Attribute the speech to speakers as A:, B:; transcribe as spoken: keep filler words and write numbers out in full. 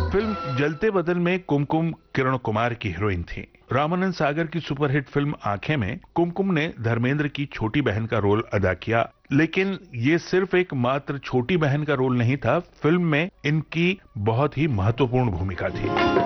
A: Film जलते बदन में कुमकुम किरण कुमार की हीरोइन थी। रामानंद सागर की सुपरहिट फिल्म आंखें में कुमकुम ने धर्मेंद्र की छोटी बहन का रोल अदा किया, लेकिन ये सिर्फ एक मात्र छोटी बहन का रोल नहीं था, फिल्म में इनकी बहुत ही महत्वपूर्ण भूमिका थी।